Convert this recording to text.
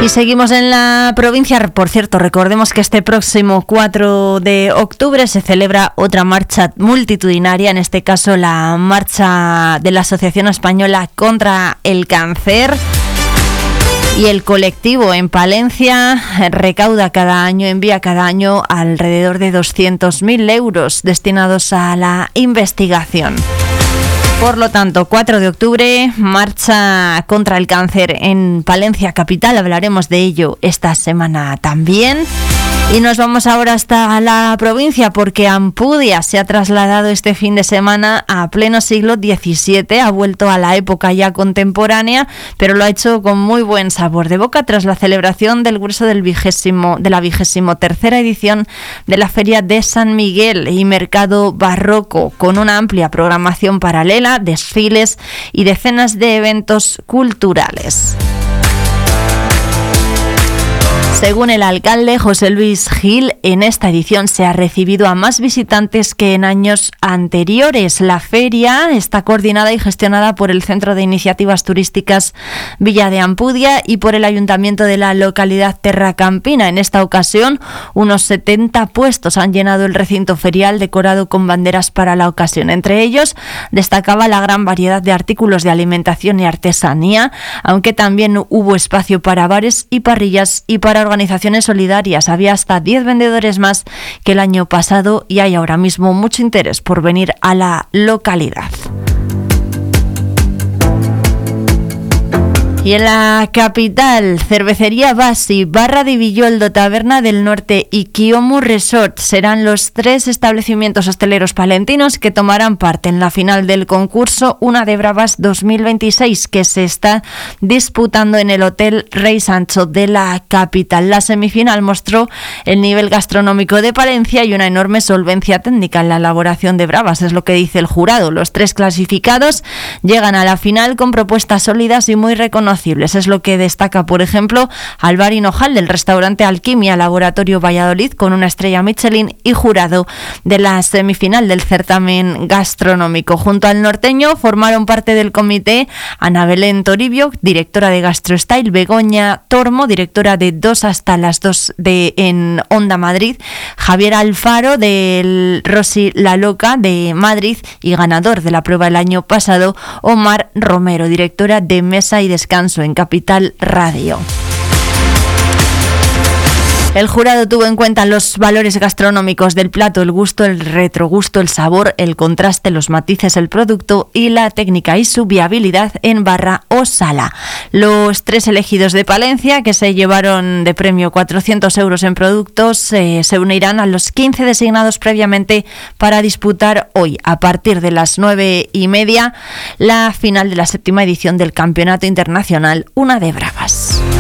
Y seguimos en la provincia. Por cierto, recordemos que este próximo 4 de octubre se celebra otra marcha multitudinaria, en este caso la marcha de la Asociación Española contra el Cáncer. Y el colectivo en Palencia envía cada año alrededor de 200.000 euros destinados a la investigación. Por lo tanto, 4 de octubre, marcha contra el cáncer en Palencia capital. Hablaremos de ello esta semana también. Y nos vamos ahora hasta la provincia, porque Ampudia se ha trasladado este fin de semana a pleno siglo XVII. Ha vuelto a la época ya contemporánea, pero lo ha hecho con muy buen sabor de boca tras la celebración del grueso de la 23ª edición de la Feria de San Miguel y Mercado Barroco, con una amplia programación paralela, desfiles y decenas de eventos culturales. Según el alcalde José Luis Gil, en esta edición se ha recibido a más visitantes que en años anteriores. La feria está coordinada y gestionada por el Centro de Iniciativas Turísticas Villa de Ampudia y por el Ayuntamiento de la localidad terracampina. En esta ocasión, unos 70 puestos han llenado el recinto ferial, decorado con banderas para la ocasión. Entre ellos, destacaba la gran variedad de artículos de alimentación y artesanía, aunque también hubo espacio para bares y parrillas y para organizaciones solidarias. Había hasta 10 vendedores más que el año pasado y hay ahora mismo mucho interés por venir a la localidad. Y en la capital, Cervecería Basi, Barra de Villoldo, Taberna del Norte y Kiomu Resort serán los 3 establecimientos hosteleros palentinos que tomarán parte en la final del concurso Una de Bravas 2026, que se está disputando en el Hotel Rey Sancho de la capital. La semifinal mostró el nivel gastronómico de Palencia y una enorme solvencia técnica en la elaboración de bravas, es lo que dice el jurado. Los 3 clasificados llegan a la final con propuestas sólidas y muy reconocidas. Es lo que destaca, por ejemplo, Alvar Hinojal del restaurante Alquimia Laboratorio Valladolid, con una estrella Michelin y jurado de la semifinal del certamen gastronómico. Junto al norteño formaron parte del comité Ana Belén Toribio, directora de GastroStyle, Begoña Tormo, directora de 2 hasta las 2 en Onda Madrid, Javier Alfaro del Rosy La Loca de Madrid y ganador de la prueba el año pasado, Omar Romero, directora de Mesa y Descanso en Capital Radio. El jurado tuvo en cuenta los valores gastronómicos del plato, el gusto, el retrogusto, el sabor, el contraste, los matices, el producto y la técnica y su viabilidad en barra o sala. Los 3 elegidos de Palencia, que se llevaron de premio 400 euros en productos, se unirán a los 15 designados previamente para disputar hoy, a partir de las 9:30, la final de la 7ª edición del Campeonato Internacional Una de Bravas.